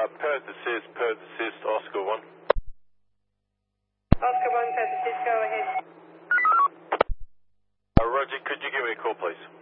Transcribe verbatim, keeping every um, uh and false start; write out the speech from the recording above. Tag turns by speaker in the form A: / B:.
A: Uh, Perth assist, Perth assist, Oscar one.
B: Oscar one, Perth assist, go ahead.
A: Uh, Roger, could you give me a call, please?